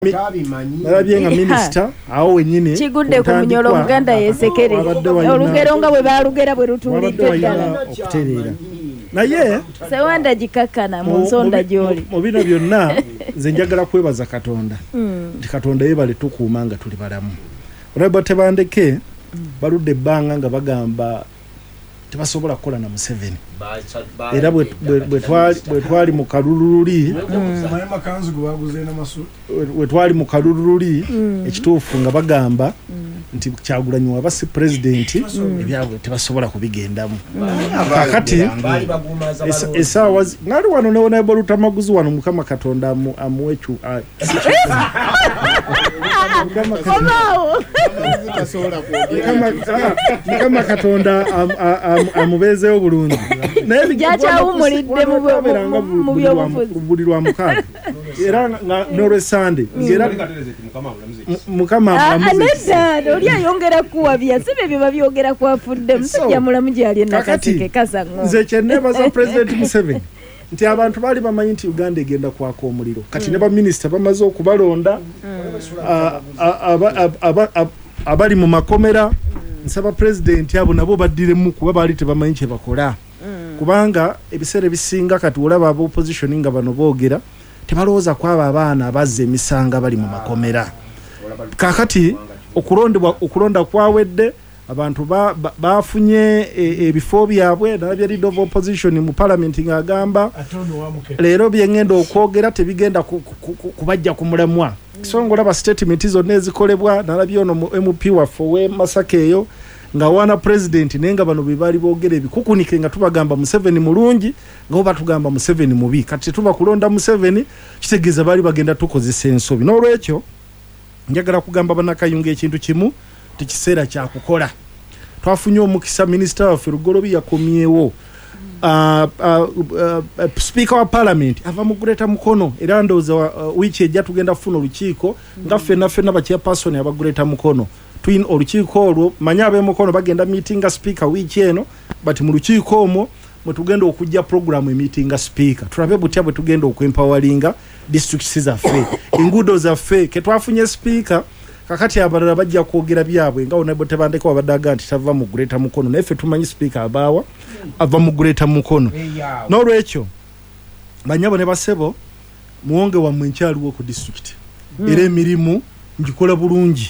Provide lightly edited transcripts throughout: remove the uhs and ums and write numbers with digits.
nalabye nga minisita awo wenyine kigudde ku Munyolo Buganda yesekere olugero nga bwe balugera bwe rutulidde ddala okutereera naye sewanda gikakkana mu nsonda gy'oli mu bino byonna nze njagala kwebaza Katonda nti Katonda yebale tukuuma nga tuli balamu olwebo Tebandeke baludde ebbanga nga bagamba tebasobola kukola na Museveni era bwe twali mu kalululi ekituufu nga bagamba nti Kyagulanyi waba si president ebyabwe tebasobola kubigendamu kakati esaawa ngali wano ne Bolutamaguzi wano Mukama Katonda amuwechu Mukama Katonda amubezeyo bulungi naye byachawumulidde mu byobulirwa mukaaga era nolwe Sunday era Mukama anedda oli ayongera kuwabya sibe bye babyogera kwafudde musajja mulamu gyali nakatike kasango nze kyennebaza President Museveni nti abantu bali bamanyi nti Uganda egenda kwaka omuliro kati ne ba minister bamaze okubalonda abali mu makomera nsaba president abo nabo baddiremu kuba bali tebamanyi kye bakola kubanga ebiseera bisinga kati olaba aba opposition nga bano boogera tebalowooza kwaba abaana abazze emisanga bali mu makomera kakati okulonda kwawedde abantu bafunye ebifo byabwe nabya leader of opposition mu parliament ngagamba leero byengenda okwogera tebigenda kubajja ku mulamwa kisongola ba statement zonna ezikolebwa nalabye ono MP waffe we Masaka eyo nga wana president nenga bano bibali boogera ebikukunike nga tubagamba Museveni mulungi nga oba tugamba Museveni mubi kati tuba kulonda Museveni kitegeza bali bagenda tukozesa ensobi n'olwekyo njagala kugamba Bannakayunga ekintu kimu tikiseera kya kukola twafunye omukisa minister wa Ferugolobi yakomyewo speaker wa parliament ava mu Greater Mukono era ndoza wiki ejja tugenda kufuna olukiiko nga ffenna ba chairperson aba Greater Mukono twin olukiiko olwo manya abe Mukono bagenda meeting nga speaker wiki eno but mu lukiiko omwo mwe tugenda okujja program meeting nga speaker tulabe butya bwe tugenda okwempoweringa districts zaffe enguudo zaffe ke twafunye speaker kakati abalala bajja kwogera byabwe nga Honorable Tebandeke wabadaga nti tava mu Greater Mukono naye ffe tumanyi speaker abawa ava mu Greater Mukono n'olwekyo banyabo ne basebo muwonge wa mwenkyaliwo ku district era emirimu ngikola bulungi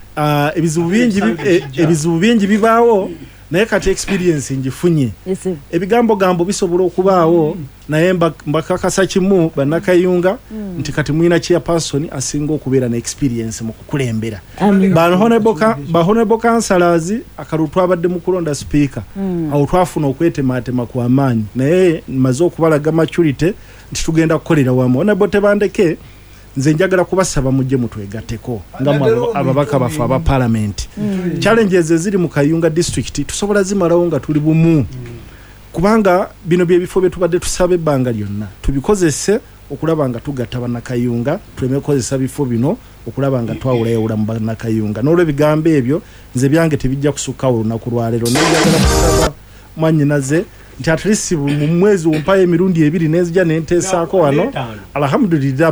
ebizibu bingi bibaawo naye kati experience njifunye ebigambo bisobola okubaawo naye mbakakasa kimu Bannakayunga nti kati mwina chairperson asinga okubeera na experience mu kukulembera ba honorable councillors akalutu abadde mu kulonda speaker awo twafuna okwetematema ku amaanyi naye maze okubalaga maturity nti tugenda kukolera wamu Honorable Tebandeke nze njagala kubasaba mujje mutwegatteko nga ababaka bafu aba parliament challenges eziri mu Kayunga district tusobola zimalawo nga tuli bumu kubanga bino bye bifo bye tubadde tusaba ebbanga lyonna tubikozese okulaba nga tugatta Bannakayunga tuleme kozesa bifo bino okulaba nga twawulayawula mu Bannakayunga n'olwo ebigambo ebyo nze byange tebijja kusukkawo olunaku lwaleero njagala kusaba mwanyinaze nti at least mu mwezi wompaye emirundi 2 nezija nentesaako wano alhamdulillah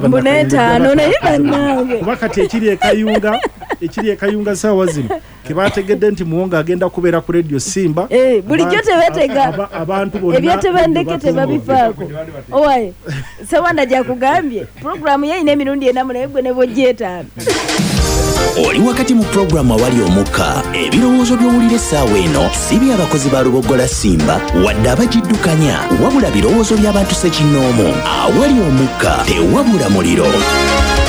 kuba kati ekiri ekayunga saawa zino kebategedde nti muwonga agenda kubeera ku radio Simba bulijjo tebetega abantu bonna ebyo Tebandeke tebabifaako owaye sewanda jakugambye programu yayina emirundi 4 naye gwe ne bojjeetaano oli wakati mu programu awali omukka ebirowoozo by'owulira essaawa eno si by'abakozi ba Lubogola Simba wadde abagiddukanya wabula birowoozo by'abantu ssekinnoomu awali omukka tewabula muliro